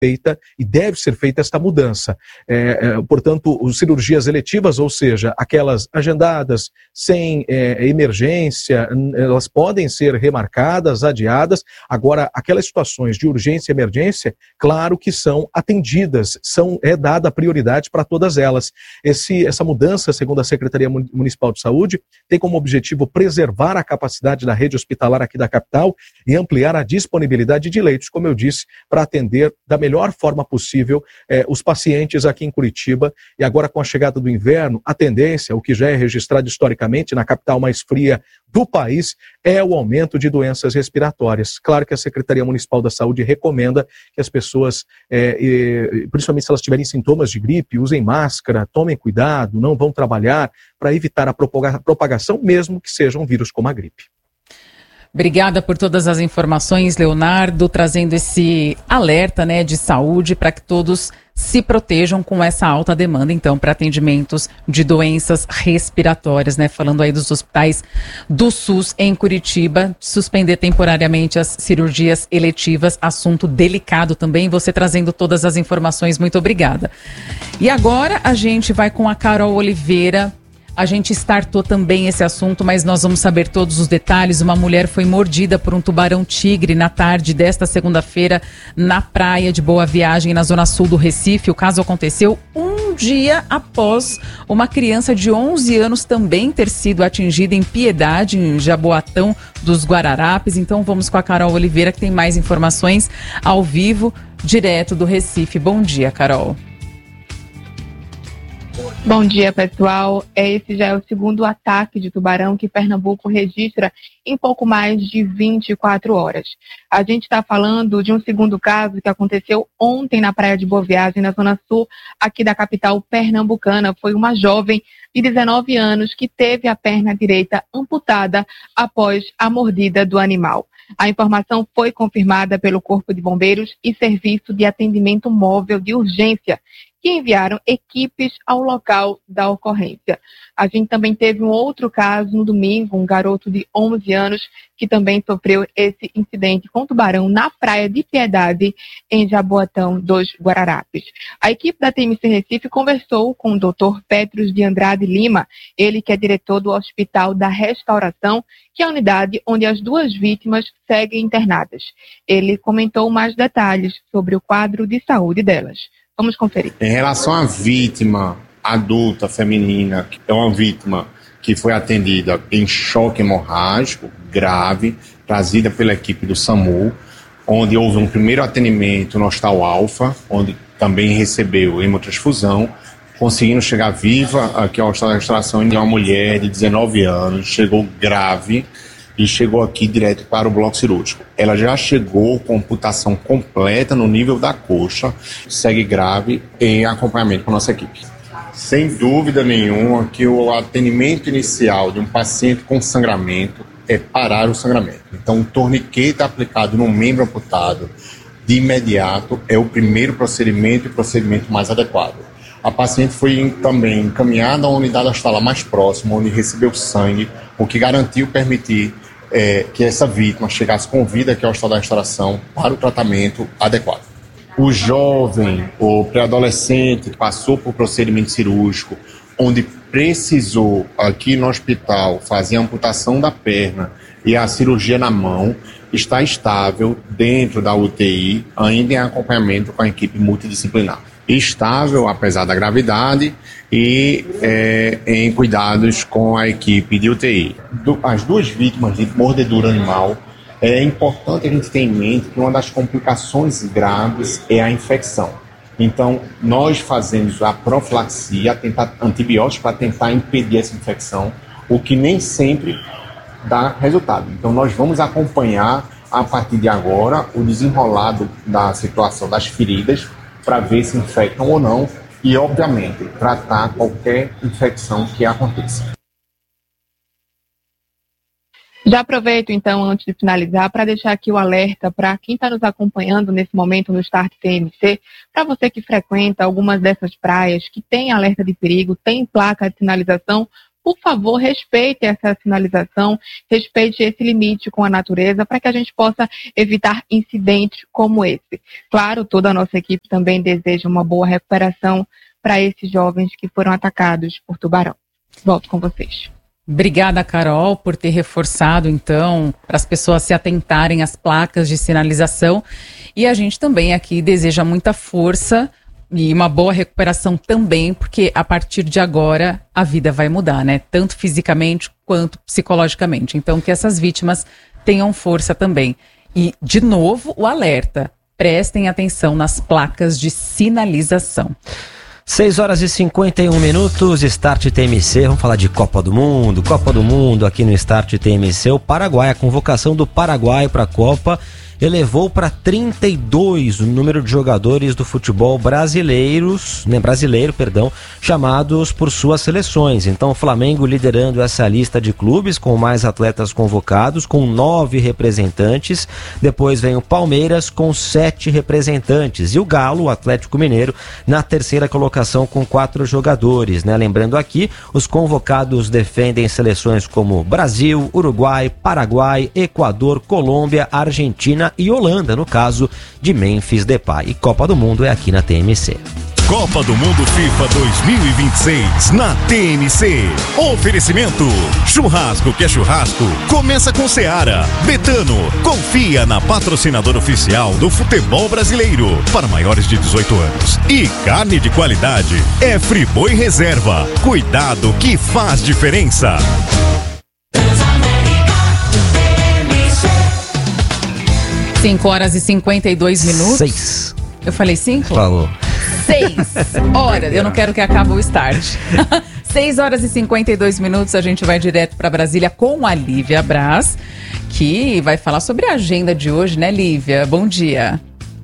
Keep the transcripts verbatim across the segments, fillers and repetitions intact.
feita e deve ser feita esta mudança. É, é, portanto, as cirurgias eletivas, ou seja, aquelas agendadas sem é, emergência, elas podem ser remarcadas, adiadas. Agora, aquelas situações de urgência e emergência, claro que são atendidas, são, é dada prioridade para todas elas. Esse, essa mudança, segundo a Secretaria Municipal de Saúde, tem como objetivo preservar a capacidade da rede hospitalar aqui da capital e ampliar a disponibilidade de leitos, como eu disse, para atender da melhor forma possível eh, os pacientes aqui em Curitiba. E agora, com a chegada do inverno, a tendência, o que já é registrado historicamente na capital mais fria do país, é o aumento de doenças respiratórias. Claro que a Secretaria Municipal da Saúde recomenda que as pessoas, eh, eh, principalmente se elas tiverem sintomas de gripe, usem máscara, tomem cuidado, não vão trabalhar, para evitar a propagação, mesmo que seja um vírus como a gripe. Obrigada por todas as informações, Leonardo, trazendo esse alerta, né, de saúde para que todos se protejam com essa alta demanda, então, para atendimentos de doenças respiratórias, né? Falando aí dos hospitais do SUS em Curitiba, suspender temporariamente as cirurgias eletivas, assunto delicado também, você trazendo todas as informações, muito obrigada. E agora a gente vai com a Carol Oliveira. A gente startou também esse assunto, mas nós vamos saber todos os detalhes. Uma mulher foi mordida por um tubarão-tigre na tarde desta segunda-feira na praia de Boa Viagem, na zona sul do Recife. O caso aconteceu um dia após uma criança de onze anos também ter sido atingida em Piedade, em Jaboatão dos Guararapes. Então vamos com a Carol Oliveira, que tem mais informações ao vivo, direto do Recife. Bom dia, Carol. Bom dia, pessoal. Esse já é o segundo ataque de tubarão que Pernambuco registra em pouco mais de vinte e quatro horas. A gente está falando de um segundo caso que aconteceu ontem na praia de Boa Viagem, na zona sul, aqui da capital pernambucana. Foi uma jovem de dezenove anos que teve a perna direita amputada após a mordida do animal. A informação foi confirmada pelo Corpo de Bombeiros e Serviço de Atendimento Móvel de Urgência, que enviaram equipes ao local da ocorrência. A gente também teve um outro caso no domingo, um garoto de onze anos que também sofreu esse incidente com tubarão na praia de Piedade, em Jaboatão dos Guararapes. A equipe da T M C Recife conversou com o doutor Petros de Andrade Lima, ele que é diretor do Hospital da Restauração, que é a unidade onde as duas vítimas seguem internadas. Ele comentou mais detalhes sobre o quadro de saúde delas. Vamos conferir. Em relação à vítima adulta feminina, que é uma vítima que foi atendida em choque hemorrágico grave, trazida pela equipe do SAMU, onde houve um primeiro atendimento no Hospital Alfa, onde também recebeu hemotransfusão, conseguindo chegar viva aqui ao Hospital da Restauração, e uma mulher de dezenove anos, chegou grave e chegou aqui direto para o bloco cirúrgico. Ela já chegou com amputação completa no nível da coxa, segue grave em acompanhamento com a nossa equipe. Sem dúvida nenhuma que o atendimento inicial de um paciente com sangramento é parar o sangramento. Então, o torniquete aplicado no membro amputado de imediato é o primeiro procedimento e o procedimento mais adequado. A paciente foi também encaminhada a uma unidade hospitalar mais próxima, onde recebeu sangue, o que garantiu permitir é, que essa vítima chegasse com vida aqui ao Hospital da Restauração para o tratamento adequado. O jovem ou pré-adolescente que passou por procedimento cirúrgico, onde precisou aqui no hospital fazer a amputação da perna e a cirurgia na mão, está estável dentro da U T I, ainda em acompanhamento com a equipe multidisciplinar. Estável, apesar da gravidade, e é, em cuidados com a equipe de U T I. Do, as duas vítimas de mordedura animal, é importante a gente ter em mente que uma das complicações graves é a infecção. Então, nós fazemos a profilaxia, tentar antibióticos para tentar impedir essa infecção, o que nem sempre dá resultado. Então, nós vamos acompanhar, a partir de agora, o desenrolado da situação das feridas, para ver se infectam ou não e, obviamente, tratar qualquer infecção que aconteça. Já aproveito, então, antes de finalizar, para deixar aqui o alerta para quem está nos acompanhando nesse momento no Start T M C, para você que frequenta algumas dessas praias, que tem alerta de perigo, tem placa de sinalização, por favor, respeite essa sinalização, respeite esse limite com a natureza para que a gente possa evitar incidentes como esse. Claro, toda a nossa equipe também deseja uma boa recuperação para esses jovens que foram atacados por tubarão. Volto com vocês. Obrigada, Carol, por ter reforçado, então, para as pessoas se atentarem às placas de sinalização. E a gente também aqui deseja muita força e uma boa recuperação também, porque a partir de agora a vida vai mudar, né? Tanto fisicamente quanto psicologicamente. Então, que essas vítimas tenham força também. E, de novo, o alerta. Prestem atenção nas placas de sinalização. seis horas e cinquenta e um minutos, Start T M C, vamos falar de Copa do Mundo, Copa do Mundo aqui no Start T M C, o Paraguai, a convocação do Paraguai para a Copa elevou para trinta e dois o número de jogadores do futebol brasileiros, né, brasileiro, perdão, chamados por suas seleções. Então o Flamengo liderando essa lista de clubes com mais atletas convocados, com nove representantes. Depois vem o Palmeiras com sete representantes e o Galo, o Atlético Mineiro, na terceira colocação com quatro jogadores, né? Lembrando aqui, os convocados defendem seleções como Brasil, Uruguai, Paraguai, Equador, Colômbia, Argentina e Holanda, no caso de Memphis Depay. E Copa do Mundo é aqui na T M C. Copa do Mundo FIFA dois mil e vinte e seis na T M C. Oferecimento: churrasco que é churrasco, começa com Seara. Betano, confia na patrocinadora oficial do futebol brasileiro para maiores de dezoito anos. E carne de qualidade é Friboi Reserva. Cuidado que faz diferença. cinco horas e cinquenta e dois minutos. Seis. Eu falei cinco? Falou. Seis horas. Eu não quero que acabe o start. seis horas e cinquenta e dois minutos. A gente vai direto para Brasília com a Lívia Braz, que vai falar sobre a agenda de hoje, né, Lívia? Bom dia.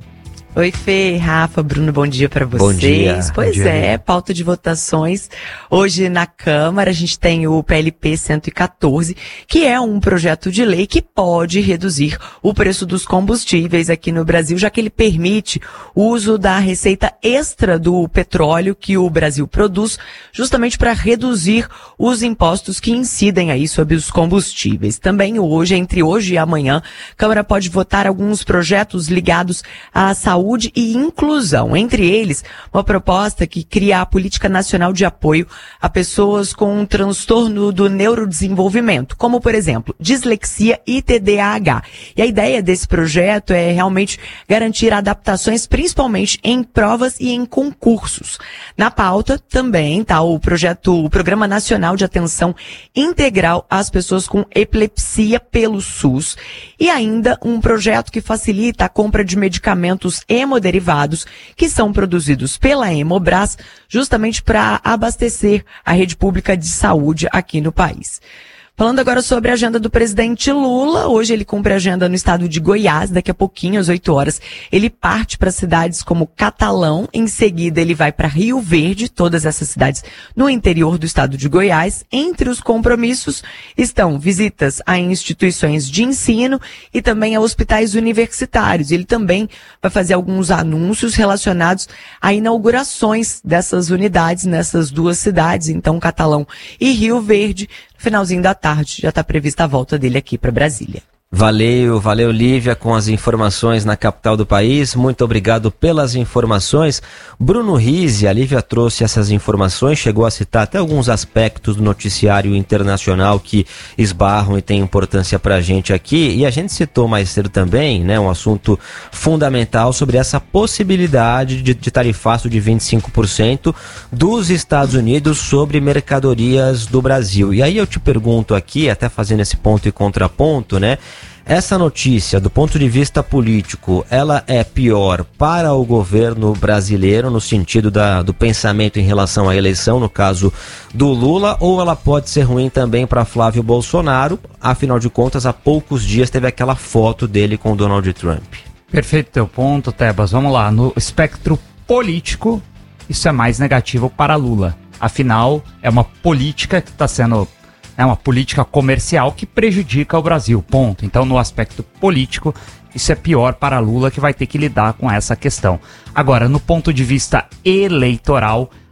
Oi, Fê, Rafa, Bruno, bom dia para vocês. Bom dia. Pois bom dia, é, amiga. Pauta de votações. Hoje na Câmara a gente tem o P L P cento e quatorze, que é um projeto de lei que pode reduzir o preço dos combustíveis aqui no Brasil, já que ele permite o uso da receita extra do petróleo que o Brasil produz, justamente para reduzir os impostos que incidem aí sobre os combustíveis. Também hoje, entre hoje e amanhã, a Câmara pode votar alguns projetos ligados à saúde e inclusão. Entre eles, uma proposta que cria a Política Nacional de Apoio a pessoas com um transtorno do neurodesenvolvimento, como, por exemplo, dislexia e T D A H. E a ideia desse projeto é realmente garantir adaptações, principalmente em provas e em concursos. Na pauta também está o projeto, o Programa Nacional de Atenção Integral às Pessoas com Epilepsia pelo SUS, e ainda um projeto que facilita a compra de medicamentos hemoderivados que são produzidos pela Hemobras, justamente para abastecer a rede pública de saúde aqui no país. Falando agora sobre a agenda do presidente Lula, hoje ele cumpre a agenda no estado de Goiás, daqui a pouquinho, às oito horas, ele parte para cidades como Catalão, em seguida ele vai para Rio Verde, todas essas cidades no interior do estado de Goiás. Entre os compromissos estão visitas a instituições de ensino e também a hospitais universitários. Ele também vai fazer alguns anúncios relacionados a inaugurações dessas unidades nessas duas cidades, então Catalão e Rio Verde. No finalzinho da tarde já está prevista a volta dele aqui para Brasília. Valeu, valeu Lívia com as informações na capital do país, muito obrigado pelas informações. Bruno Rizzi, a Lívia trouxe essas informações, chegou a citar até alguns aspectos do noticiário internacional que esbarram e têm importância pra gente aqui, e a gente citou mais cedo também, né, um assunto fundamental sobre essa possibilidade de, de tarifaço de vinte e cinco por cento dos Estados Unidos sobre mercadorias do Brasil. E aí eu te pergunto aqui, até fazendo esse ponto e contraponto, né, essa notícia, do ponto de vista político, ela é pior para o governo brasileiro, no sentido da, do pensamento em relação à eleição, no caso do Lula, ou ela pode ser ruim também para Flávio Bolsonaro? Afinal de contas, há poucos dias teve aquela foto dele com Donald Trump. Perfeito teu ponto, Tebas. Vamos lá. No espectro político, isso é mais negativo para Lula. Afinal, é uma política que está sendo... É uma política comercial que prejudica o Brasil, ponto. Então, no aspecto político, isso é pior para Lula, que vai ter que lidar com essa questão. Agora, no ponto de vista eleitoral,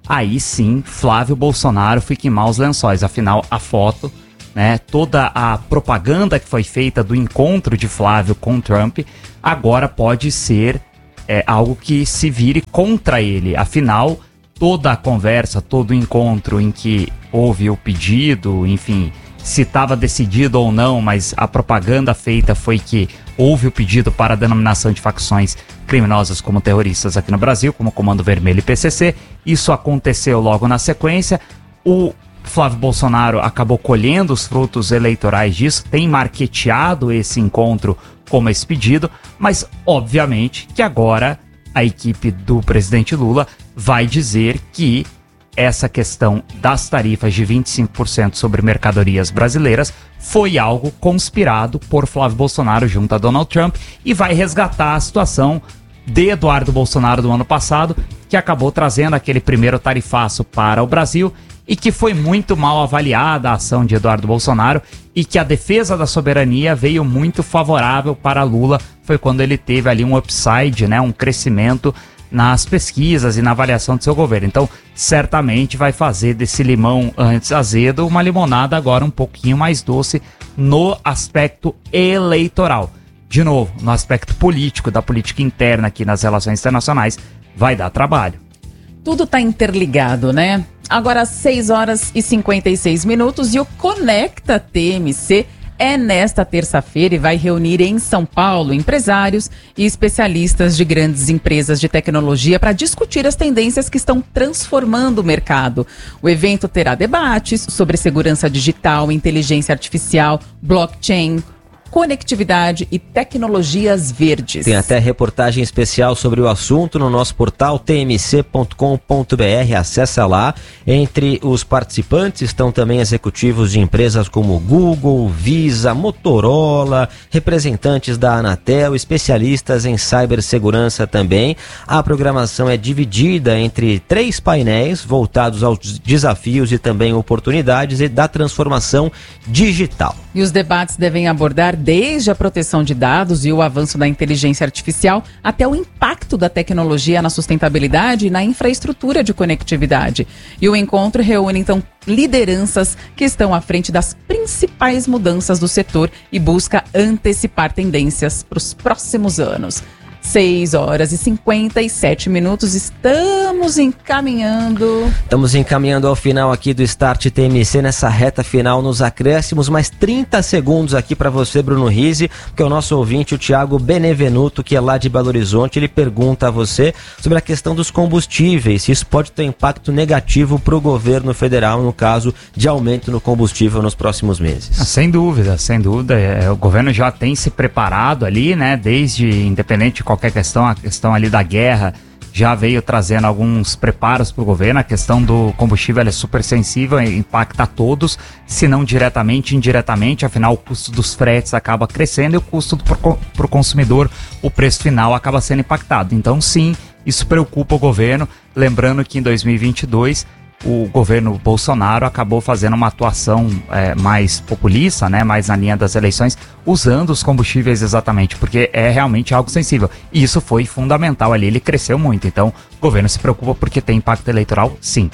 aí sim Flávio Bolsonaro fica em maus lençóis. Afinal, a foto, né, toda a propaganda que foi feita do encontro de Flávio com Trump, agora pode ser é, algo que se vire contra ele. Afinal, toda a conversa, todo o encontro em que houve o pedido, enfim, se estava decidido ou não, mas a propaganda feita foi que houve o pedido para a denominação de facções criminosas como terroristas aqui no Brasil, como Comando Vermelho e P C C. Isso aconteceu logo na sequência. O Flávio Bolsonaro acabou colhendo os frutos eleitorais disso, tem marketeado esse encontro como esse pedido, mas obviamente que agora a equipe do presidente Lula vai dizer que essa questão das tarifas de vinte e cinco por cento sobre mercadorias brasileiras foi algo conspirado por Flávio Bolsonaro junto a Donald Trump e vai resgatar a situação de Eduardo Bolsonaro do ano passado, que acabou trazendo aquele primeiro tarifaço para o Brasil e que foi muito mal avaliada a ação de Eduardo Bolsonaro e que a defesa da soberania veio muito favorável para Lula. Foi quando ele teve ali um upside, né, um crescimento nas pesquisas e na avaliação do seu governo. Então, certamente vai fazer desse limão antes azedo uma limonada agora um pouquinho mais doce no aspecto eleitoral. De novo, no aspecto político, da política interna aqui nas relações internacionais, vai dar trabalho. Tudo está interligado, né? Agora, seis horas e cinquenta e seis minutos e o Conecta T M C é nesta terça-feira e vai reunir em São Paulo empresários e especialistas de grandes empresas de tecnologia para discutir as tendências que estão transformando o mercado. O evento terá debates sobre segurança digital, inteligência artificial, blockchain, conectividade e tecnologias verdes. Tem até reportagem especial sobre o assunto no nosso portal t m c ponto com ponto b r. Acessa lá. Entre os participantes estão também executivos de empresas como Google, Visa, Motorola, representantes da Anatel, especialistas em cibersegurança também. A programação é dividida entre três painéis voltados aos desafios e também oportunidades e da transformação digital. E os debates devem abordar desde a proteção de dados e o avanço da inteligência artificial até o impacto da tecnologia na sustentabilidade e na infraestrutura de conectividade. E o encontro reúne, então, lideranças que estão à frente das principais mudanças do setor e busca antecipar tendências para os próximos anos. seis horas e cinquenta e sete minutos, estamos encaminhando. Estamos encaminhando ao final aqui do Start T M C, nessa reta final nos acréscimos, mais trinta segundos aqui para você, Bruno Rizzi, porque o nosso ouvinte, o Thiago Benevenuto, que é lá de Belo Horizonte, ele pergunta a você sobre a questão dos combustíveis, se isso pode ter impacto negativo para o governo federal, no caso de aumento no combustível nos próximos meses. Sem dúvida, sem dúvida, é, o governo já tem se preparado ali, né, desde, independente de qualquer questão, a questão ali da guerra já veio trazendo alguns preparos para o governo. A questão do combustível ela é super sensível, impacta a todos, se não diretamente, indiretamente, afinal o custo dos fretes acaba crescendo e o custo para o consumidor, o preço final acaba sendo impactado. Então sim, isso preocupa o governo, lembrando que em dois mil e vinte e dois o governo Bolsonaro acabou fazendo uma atuação é, mais populista, né, mais na linha das eleições, usando os combustíveis exatamente, porque é realmente algo sensível. E isso foi fundamental ali, ele cresceu muito. Então, o governo se preocupa porque tem impacto eleitoral, sim.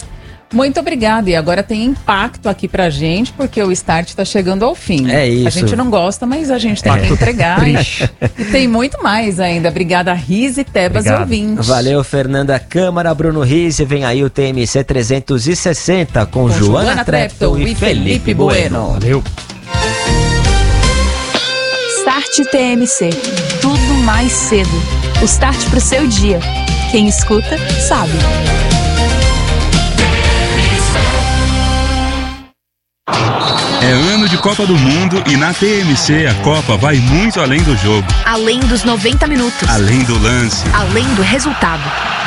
Muito obrigada. E agora tem impacto aqui pra gente, porque o Start tá chegando ao fim. É isso. A gente não gosta, mas a gente tem é. que entregar. E tem muito mais ainda. Obrigada, Rizzi, Tebas e ouvintes. Valeu, Fernanda Câmara, Bruno Rizzi. Vem aí o T M C trezentos e sessenta com, com Joana, Joana Treptow e Felipe Bueno. Valeu. Start T M C. Tudo mais cedo. O start pro seu dia. Quem escuta, sabe. É ano de Copa do Mundo e na T M C a Copa vai muito além do jogo. Além dos noventa minutos. Além do lance. Além do resultado.